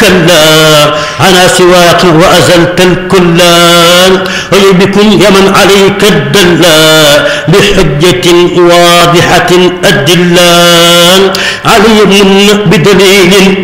كلا أنا سواك وأزلت الكلان بكم يا من عليك الدلان بحجة واضحة الدلان علي بدليل